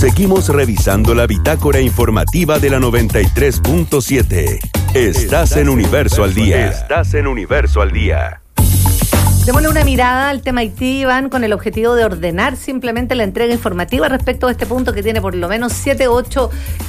Seguimos revisando la bitácora informativa de la 93.7. Estás en Universo al Día. Estás en Universo al Día. Démosle una mirada al tema Haití, Iván, con el objetivo de ordenar simplemente la entrega informativa respecto a este punto que tiene por lo menos 7 u 8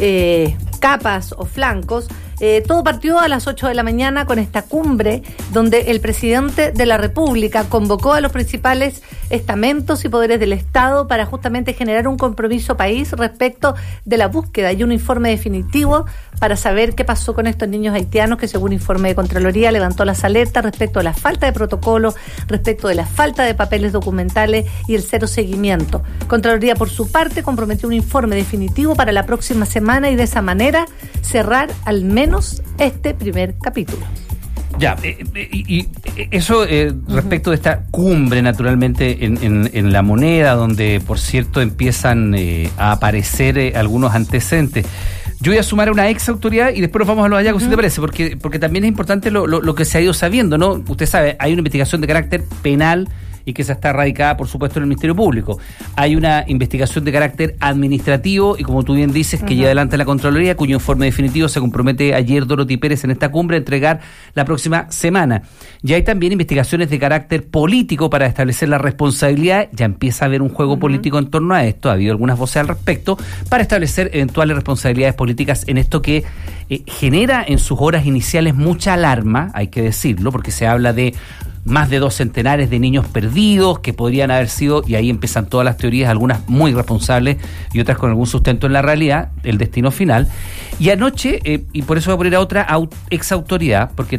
capas o flancos. Todo partió a las 8 de la mañana con esta cumbre donde el presidente de la República convocó a los principales estamentos y poderes del Estado para justamente generar un compromiso país respecto de la búsqueda y un informe definitivo para saber qué pasó con estos niños haitianos que, según informe de Contraloría, levantó las alertas respecto a la falta de protocolo, respecto de la falta de papeles documentales y el cero seguimiento. Contraloría, por su parte, comprometió un informe definitivo para la próxima semana y de esa manera cerrar al menos este primer capítulo. Ya, y eso respecto de esta cumbre, naturalmente, en La Moneda, donde, por cierto, empiezan a aparecer algunos antecedentes. Yo voy a sumar a una ex autoridad y después nos vamos a los hallazgos, si te parece, porque también es importante lo que se ha ido sabiendo, ¿no? Usted sabe, hay una investigación de carácter penal y que esa está radicada, por supuesto, en el Ministerio Público. Hay una investigación de carácter administrativo y, como tú bien dices, que lleva adelante la Contraloría, cuyo informe definitivo se compromete ayer Dorothy Pérez en esta cumbre a entregar la próxima semana. Y hay también investigaciones de carácter político para establecer la responsabilidad. Ya empieza a haber un juego político en torno a esto, ha habido algunas voces al respecto, para establecer eventuales responsabilidades políticas en esto que genera en sus horas iniciales mucha alarma, hay que decirlo, porque se habla de más de 2 centenares de niños perdidos que podrían haber sido, y ahí empiezan todas las teorías, algunas muy responsables y otras con algún sustento en la realidad, el destino final. Y anoche, y por eso voy a poner a otra ex autoridad, porque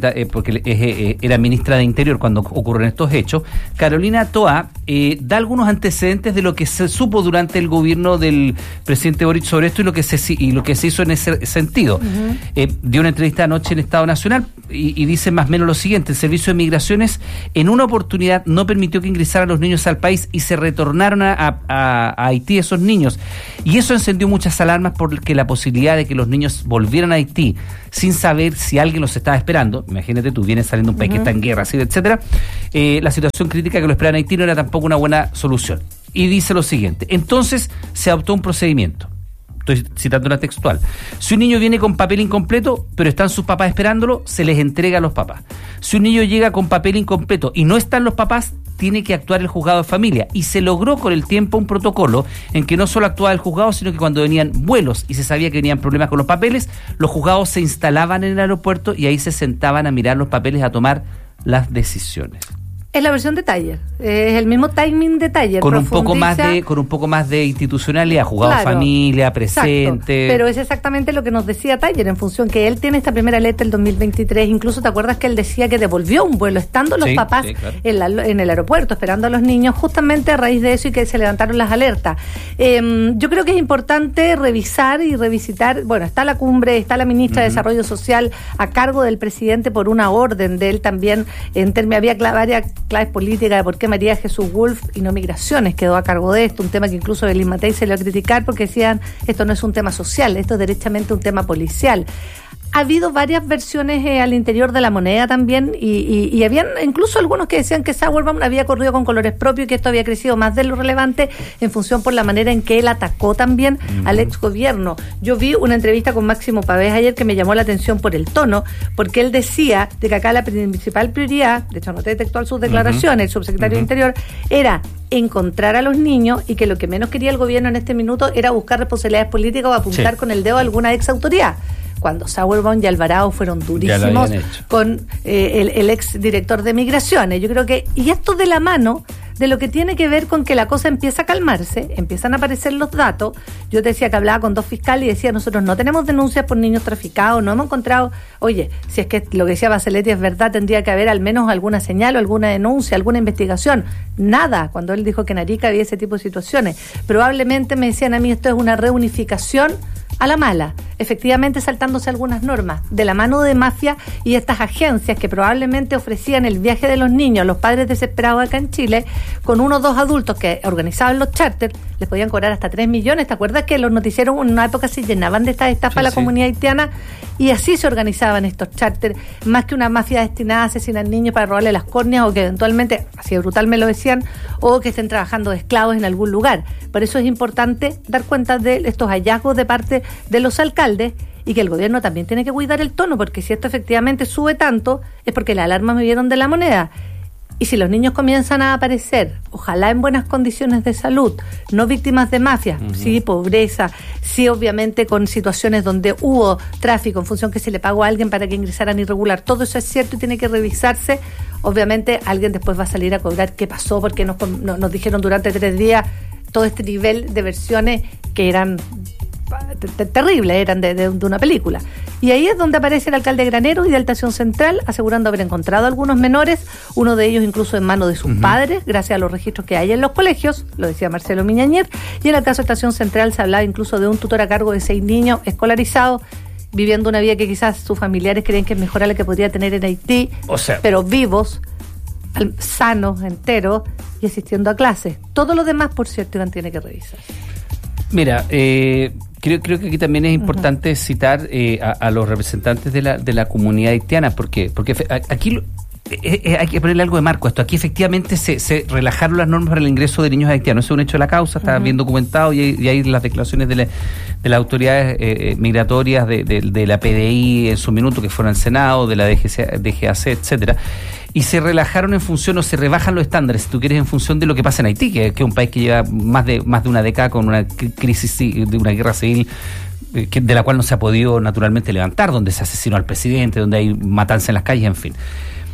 era ministra de Interior cuando ocurren estos hechos, Carolina Toá, da algunos antecedentes de lo que se supo durante el gobierno del presidente Boric sobre esto y lo que se hizo en ese sentido. Dio una entrevista anoche en Estado Nacional y dice más o menos lo siguiente: el Servicio de Migraciones en una oportunidad no permitió que ingresaran los niños al país y se retornaron a Haití esos niños. Y eso encendió muchas alarmas porque la posibilidad de que los niños volvieran a Haití sin saber si alguien los estaba esperando, imagínate tú, vienes saliendo de un país que está en guerra, así, etcétera, la situación crítica que lo esperan en Haití no era tampoco una buena solución. Y dice lo siguiente: entonces se adoptó un procedimiento. Estoy citando una textual. Si un niño viene con papel incompleto, pero están sus papás esperándolo, se les entrega a los papás. Si un niño llega con papel incompleto y no están los papás, tiene que actuar el juzgado de familia. Y se logró con el tiempo un protocolo en que no solo actuaba el juzgado, sino que cuando venían vuelos y se sabía que venían problemas con los papeles, los juzgados se instalaban en el aeropuerto y ahí se sentaban a mirar los papeles, a tomar las decisiones. Es la versión de Taller, es el mismo timing de Taller. Con un poco más de institucionalidad, juzgado, claro, familia, presente. Exacto. Pero es exactamente lo que nos decía Taller, en función que él tiene esta primera alerta el 2023. Incluso te acuerdas que él decía que devolvió un vuelo estando los papás claro, en el aeropuerto esperando a los niños, justamente a raíz de eso, y que se levantaron las alertas. Yo creo que es importante revisar y revisitar. Bueno, está la cumbre, está la ministra de Desarrollo Social a cargo del presidente por una orden de él también. Había varias claves políticas de por qué María Jesús Wolf y no Migraciones quedó a cargo de esto, un tema que incluso Belín Matei se le va a criticar porque decían esto no es un tema social, esto es derechamente un tema policial. Ha habido varias versiones al interior de La Moneda también y habían incluso algunos que decían que Sauerbaum había corrido con colores propios y que esto había crecido más de lo relevante en función por la manera en que él atacó también al ex gobierno. Yo vi una entrevista con Máximo Pavés ayer que me llamó la atención por el tono, porque él decía de que acá la principal prioridad, de hecho anoté textual sus declaraciones, el subsecretario de Interior, era encontrar a los niños y que lo que menos quería el gobierno en este minuto era buscar responsabilidades políticas o apuntar con el dedo a alguna ex autoridad. Cuando Sauerbaum y Alvarado fueron durísimos con el ex director de Migraciones. Yo creo que, y esto de la mano de lo que tiene que ver con que la cosa empieza a calmarse, empiezan a aparecer los datos. Yo te decía que hablaba con 2 fiscales y decía, nosotros no tenemos denuncias por niños traficados, no hemos encontrado, oye, si es que lo que decía Baseletti es verdad, tendría que haber al menos alguna señal o alguna denuncia, alguna investigación. Nada, cuando él dijo que en Arica había ese tipo de situaciones. Probablemente me decían a mí, esto es una reunificación a la mala, efectivamente saltándose algunas normas, de la mano de mafia y estas agencias que probablemente ofrecían el viaje de los niños a los padres desesperados acá en Chile, con 1 o 2 adultos que organizaban los charters, les podían cobrar hasta 3 millones. ¿Te acuerdas que los noticieros en una época se llenaban de estas estafas a la comunidad haitiana? Y así se organizaban estos charters, más que una mafia destinada a asesinar niños para robarle las córneas, o que eventualmente, así de brutal me lo decían, o que estén trabajando de esclavos en algún lugar. Por eso es importante dar cuenta de estos hallazgos de parte de los alcaldes, y que el gobierno también tiene que cuidar el tono, porque si esto efectivamente sube tanto, es porque las alarmas me vieron de la moneda. Y si los niños comienzan a aparecer, ojalá en buenas condiciones de salud, no víctimas de mafias, sí, pobreza, sí, obviamente con situaciones donde hubo tráfico en función que se le pagó a alguien para que ingresaran irregular, todo eso es cierto y tiene que revisarse. Obviamente alguien después va a salir a cobrar qué pasó, porque nos dijeron durante 3 días todo este nivel de versiones que eran terribles, eran de una película. Y ahí es donde aparece el alcalde Granero y de Estación Central, asegurando haber encontrado a algunos menores, uno de ellos incluso en manos de sus padres, gracias a los registros que hay en los colegios, lo decía Marcelo Miñañer. Y en el caso de Estación Central se hablaba incluso de un tutor a cargo de 6 niños escolarizados, viviendo una vida que quizás sus familiares creen que es mejor a la que podría tener en Haití, pero vivos, sanos, enteros y asistiendo a clases. Todo lo demás, por cierto, Iván, tiene que revisar. Mira, creo que aquí también es importante citar a los representantes de la comunidad haitiana, porque aquí hay que ponerle algo de marco a esto. Aquí efectivamente se relajaron las normas para el ingreso de niños haitianos. Eso es un hecho de la causa, está bien documentado, y hay las declaraciones de las autoridades migratorias, de la PDI en su minuto, que fueron al Senado, de la DGAC, etcétera. Y se relajaron en función, o se rebajan los estándares, si tú quieres, en función de lo que pasa en Haití, que es un país que lleva más de una década con una crisis de una guerra civil de la cual no se ha podido naturalmente levantar, donde se asesinó al presidente, donde hay matanza en las calles, en fin.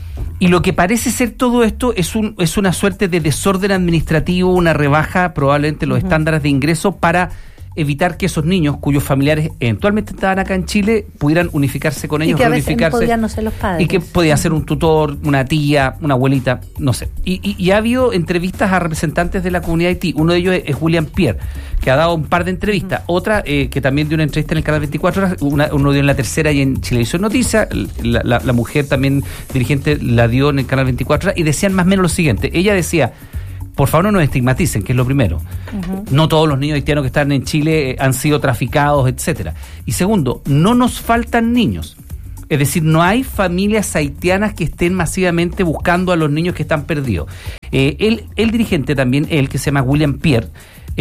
Y lo que parece ser todo esto es una suerte de desorden administrativo, una rebaja probablemente los estándares de ingreso para evitar que esos niños cuyos familiares eventualmente estaban acá en Chile pudieran unificarse con ellos, y que a veces podían no ser los padres. Y que podía ser un tutor, una tía, una abuelita, no sé. Y ha habido entrevistas a representantes de la comunidad Haití. Uno de ellos es William Pierre, que ha dado un par de entrevistas. Otra que también dio una entrevista en el canal 24 horas, uno dio en La Tercera y en Chilevisión Noticias. La mujer también dirigente la dio en el canal 24 horas, y decían más o menos lo siguiente. Ella decía: por favor, no nos estigmaticen, que es lo primero. No todos los niños haitianos que están en Chile han sido traficados, etcétera. Y segundo, no nos faltan niños. Es decir, no hay familias haitianas que estén masivamente buscando a los niños que están perdidos. El dirigente también, que se llama William Pierre,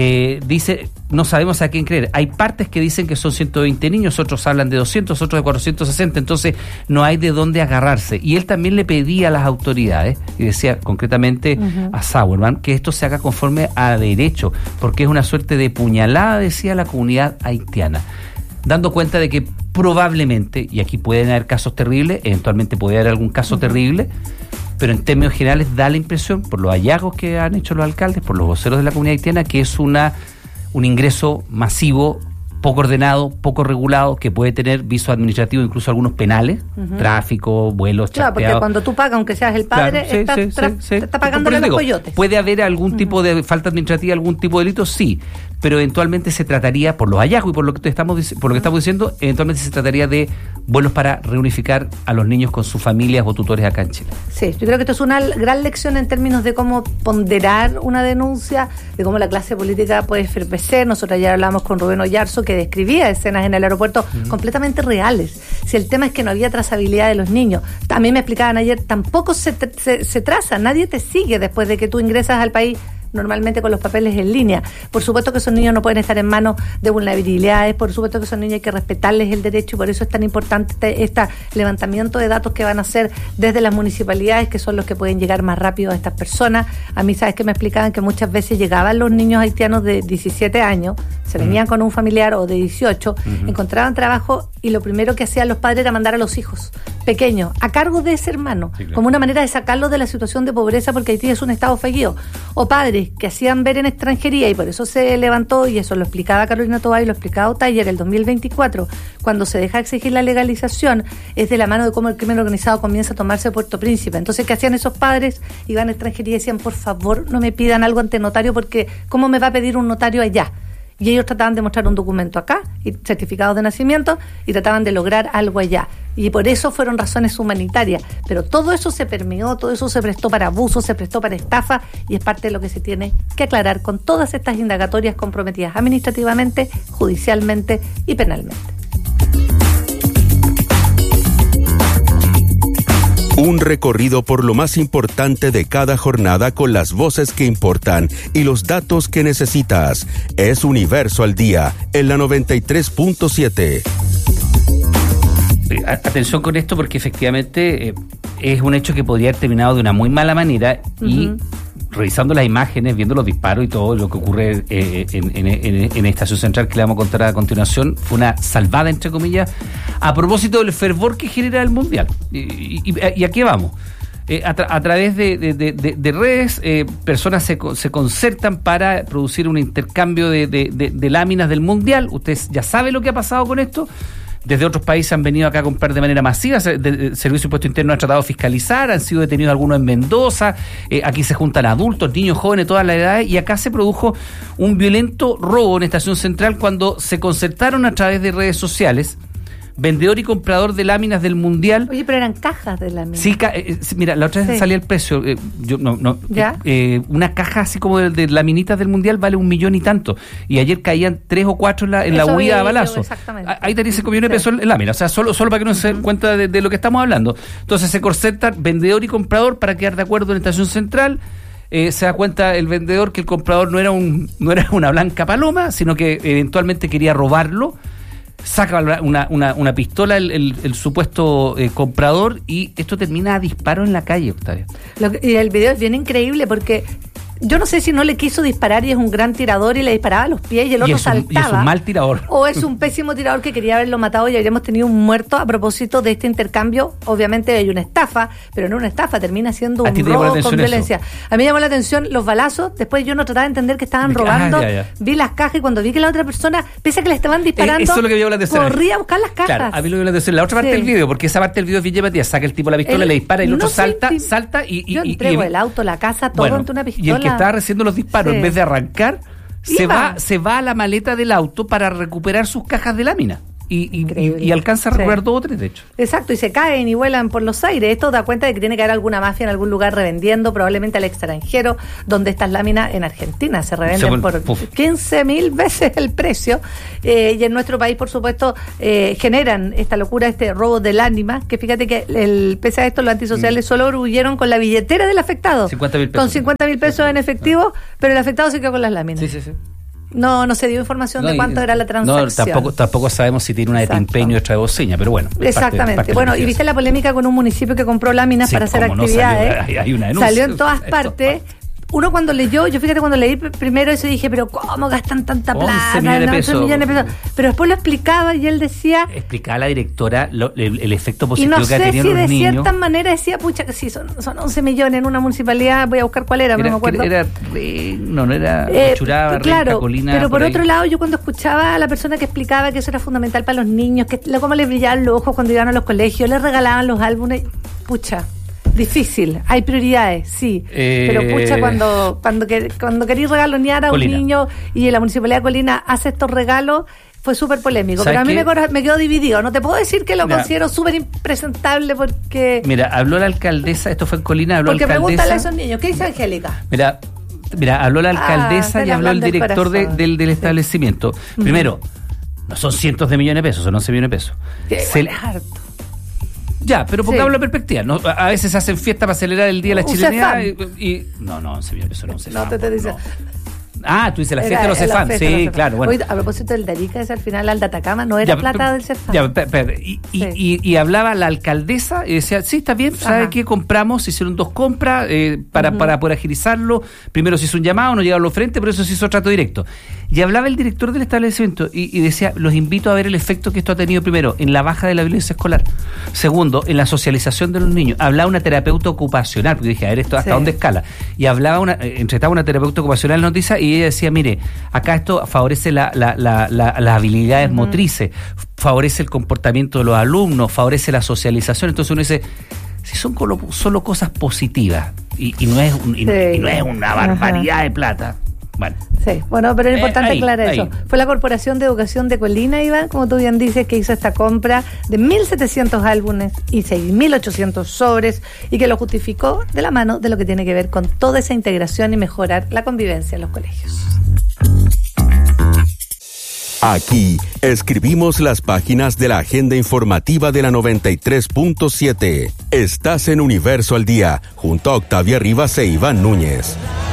dice: no sabemos a quién creer. Hay partes que dicen que son 120 niños, otros hablan de 200, otros de 460, entonces no hay de dónde agarrarse. Y él también le pedía a las autoridades, y decía concretamente a Sauerman, que esto se haga conforme a derecho, porque es una suerte de puñalada, decía, la comunidad haitiana, dando cuenta de que probablemente, y aquí pueden haber casos terribles, eventualmente puede haber algún caso terrible, pero en términos generales da la impresión, por los hallazgos que han hecho los alcaldes, por los voceros de la comunidad haitiana, que es un ingreso masivo, poco ordenado, poco regulado, que puede tener visos administrativos, incluso algunos penales, tráfico, vuelos, claro, chapeados. Porque cuando tú pagas, aunque seas el padre, está pagándole los coyotes. ¿Puede haber algún tipo de falta administrativa, algún tipo de delito? Sí, pero eventualmente se trataría, por los hallazgos y por lo que estamos diciendo, eventualmente se trataría de vuelos para reunificar a los niños con sus familias o tutores acá en Chile. Sí, yo creo que esto es una gran lección en términos de cómo ponderar una denuncia, de cómo la clase política puede efervecer. Nosotros ayer hablamos con Rubén Oyarzo, que describía escenas en el aeropuerto completamente reales. Si el tema es que no había trazabilidad de los niños, también me explicaban ayer, tampoco se traza, nadie te sigue después de que tú ingresas al país, normalmente con los papeles en línea. Por supuesto que esos niños no pueden estar en manos de vulnerabilidades, por supuesto que esos niños hay que respetarles el derecho, y por eso es tan importante este levantamiento de datos que van a hacer desde las municipalidades, que son los que pueden llegar más rápido a estas personas. A mí, ¿sabes qué? Me explicaban que muchas veces llegaban los niños haitianos de 17 años, se venían con un familiar, o de 18, encontraban trabajo, y lo primero que hacían los padres era mandar a los hijos pequeños a cargo de ese hermano, como una manera de sacarlos de la situación de pobreza, porque Haití es un estado fallido. O padres que hacían ver en extranjería, y por eso se levantó, y eso lo explicaba Carolina Tobar y lo explicaba Otayer, el 2024, cuando se deja exigir la legalización, es de la mano de cómo el crimen organizado comienza a tomarse Puerto Príncipe. Entonces, ¿qué hacían esos padres? Iban a extranjería y decían: por favor, no me pidan algo ante notario, porque ¿cómo me va a pedir un notario allá? y ellos trataban de mostrar un documento acá, y certificados de nacimiento, y trataban de lograr algo allá. Y por eso fueron razones humanitarias. Pero todo eso se permeó, todo eso se prestó para abuso, se prestó para estafa, y es parte de lo que se tiene que aclarar con todas estas indagatorias comprometidas administrativamente, judicialmente y penalmente. Un recorrido por lo más importante de cada jornada con las voces que importan y los datos que necesitas. Es Universo al Día, en la 93.7. Atención con esto, porque efectivamente es un hecho que podría haber terminado de una muy mala manera y revisando las imágenes, viendo los disparos y todo lo que ocurre en Estación Central, que le vamos a contar a continuación, fue una salvada, entre comillas, a propósito del fervor que genera el Mundial. ¿Y a qué vamos? A través de redes, personas se concertan para producir un intercambio de láminas del Mundial. Usted ya sabe lo que ha pasado con esto. Desde otros países han venido acá a comprar de manera masiva. El Servicio de Impuesto Interno ha tratado de fiscalizar, han sido detenidos algunos en Mendoza. Aquí se juntan adultos, niños, jóvenes, todas las edades, y acá se produjo un violento robo en Estación Central cuando se concertaron a través de redes sociales vendedor y comprador de láminas del Mundial. Oye, pero eran cajas de láminas. Sí, mira, la otra vez salía el precio. Una caja así como de laminitas del Mundial vale 1 millón y tanto. Y ayer caían 3 o 4 en la huida a balazo. Ahí tenía 5 millones de pesos en láminas. O sea, solo para que no se den cuenta de lo que estamos hablando. Entonces se concertan vendedor y comprador para quedar de acuerdo en Estación Central. Se da cuenta el vendedor que el comprador no era una blanca paloma, sino que eventualmente quería robarlo. Saca una pistola el supuesto comprador, y esto termina a disparo en la calle, Octavia. Y el video es bien increíble porque yo no sé si no le quiso disparar y es un gran tirador y le disparaba a los pies y el otro saltaba. Y es un mal tirador. O es un pésimo tirador que quería haberlo matado y habríamos tenido un muerto a propósito de este intercambio. Obviamente hay una estafa, pero no una estafa, termina siendo un robo con violencia. Eso. A mí me llamó la atención los balazos. Después yo no trataba de entender que estaban robando. Vi las cajas y cuando vi que la otra persona, pese a que le estaban disparando, eso es lo que me corría a buscar las cajas. Claro, a mí lo que me llama la atención la otra parte del video, porque esa parte del video es bien llamativa. Saca el tipo la pistola, le dispara y el otro salta y yo entrego el auto, la casa, todo ante una pistola. Y el que estaba recibiendo los disparos, en vez de arrancar, se va a la maleta del auto para recuperar sus cajas de lámina. Y alcanza a recuperar 2 o 3, de hecho. Exacto, y se caen y vuelan por los aires. Esto da cuenta de que tiene que haber alguna mafia en algún lugar revendiendo, probablemente al extranjero, donde estas láminas en Argentina se revenden por 15.000 veces el precio. Y en nuestro país, por supuesto, generan esta locura, este robo del ánima, que fíjate que pese a esto, los antisociales solo huyeron con la billetera del afectado. 50.000 pesos. Con 50.000 pesos en efectivo, pero el afectado se quedó con las láminas. Sí. No se dio información de cuánto era la transacción. No, tampoco sabemos si tiene una de timpeño y otra de boceña, pero bueno. Exactamente. Bueno, y viste la polémica con un municipio que compró láminas para hacer actividades. Hay una denuncia. Salió en todas partes. Uno cuando leyó, yo fíjate cuando leí primero eso dije, pero ¿cómo gastan tanta plata? 11 millones de pesos. Pero después lo explicaba y él decía... Explicaba a la directora el efecto positivo que ha tenido los niños. Y no sé si de cierta manera decía, pucha, que sí, son 11 millones en una municipalidad, voy a buscar cuál era, pero no me acuerdo. No era Churaba, claro, Colina. Pero por otro lado, yo cuando escuchaba a la persona que explicaba que eso era fundamental para los niños, que cómo les brillaban los ojos cuando iban a los colegios, les regalaban los álbumes, pucha... Difícil, hay prioridades, sí, pero pucha, cuando querís regalonear a Colina. Un niño y la Municipalidad de Colina hace estos regalos, fue súper polémico, pero a mí me quedó dividido. No te puedo decir que lo considero súper impresentable porque... Mira, habló la alcaldesa, esto fue en Colina, habló la alcaldesa... Porque pregúntale a esos niños, ¿qué dice Angélica? Mira, habló la alcaldesa y habló el director del establecimiento. Sí. Primero, no son cientos de millones de pesos, son 11 millones de pesos. Es harto. Ya, pero pongamos la perspectiva, ¿no? A veces hacen fiesta para celebrar el Día de la Chilenidad y... No, 11 millones de pesos, no, un CEFAM. No te dice... Ah, tú dices la fiesta de los CEFAM, sí, claro. Bueno. Hoy, a propósito del de Arica, al final al de Atacama, no era plata del CEFAM. Y hablaba la alcaldesa y decía, sí, está bien, ¿sabe qué? Compramos, se hicieron 2 compras para poder agilizarlo. Primero se hizo un llamado, no llegaron los frentes, pero eso se hizo trato directo. Y hablaba el director del establecimiento y decía, los invito a ver el efecto que esto ha tenido, primero, en la baja de la violencia escolar. Segundo, en la socialización de los niños. Hablaba una terapeuta ocupacional, porque dije, a ver, esto hasta dónde escala. Y hablaba entretaba una terapeuta ocupacional noticia y ella decía, mire, acá esto favorece las habilidades motrices, favorece el comportamiento de los alumnos, favorece la socialización. Entonces uno dice, si son solo cosas positivas y no es una barbaridad de plata, Bueno. Sí, bueno, pero es importante aclarar eso. Fue la Corporación de Educación de Colina, Iván, como tú bien dices, que hizo esta compra de 1.700 álbumes y 6.800 sobres y que lo justificó de la mano de lo que tiene que ver con toda esa integración y mejorar la convivencia en los colegios. Aquí escribimos las páginas de la agenda informativa de la 93.7. Estás en Universo al Día, junto a Octavia Rivas e Iván Núñez.